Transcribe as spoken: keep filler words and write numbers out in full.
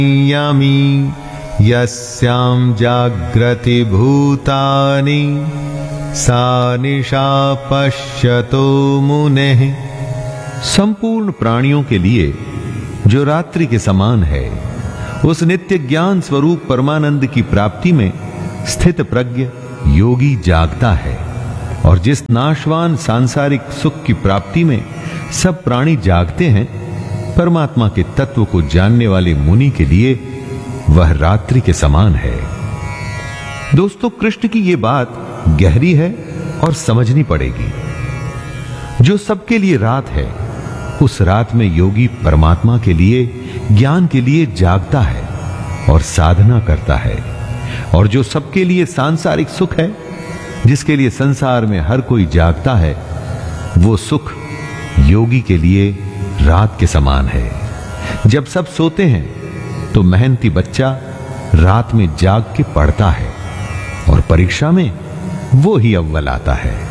Yummy यस्यां जाग्रति भूतानि सा निशा पश्यतो मुनेः। संपूर्ण प्राणियों के लिए जो रात्रि के समान है, उस नित्य ज्ञान स्वरूप परमानंद की प्राप्ति में स्थित प्रज्ञ योगी जागता है। और जिस नाशवान सांसारिक सुख की प्राप्ति में सब प्राणी जागते हैं, परमात्मा के तत्व को जानने वाले मुनि के लिए वह रात्रि के समान है। दोस्तों, कृष्ण की यह बात गहरी है और समझनी पड़ेगी। जो सबके लिए रात है, उस रात में योगी परमात्मा के लिए, ज्ञान के लिए जागता है और साधना करता है। और जो सबके लिए सांसारिक सुख है, जिसके लिए संसार में हर कोई जागता है, वो सुख योगी के लिए रात के समान है। जब सब सोते हैं तो मेहनती बच्चा रात में जाग के पढ़ता है और परीक्षा में वो ही अव्वल आता है।